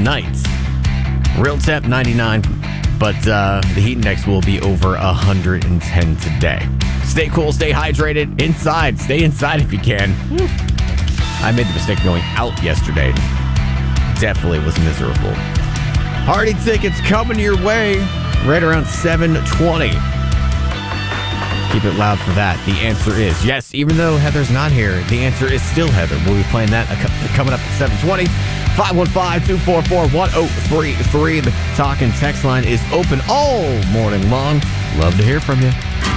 tonight. Real temp 99, but the heat index will be over 110 today. Stay cool, stay hydrated. Inside, stay inside if you can. I made the mistake of going out yesterday. Definitely was miserable. Party tickets coming your way right around 7:20. Keep it loud for that. The answer is yes, even though Heather's not here, the answer is still Heather. We'll be playing that coming up at 7:20. 515-244-1033. The talk and text line is open all morning long. Love to hear from you.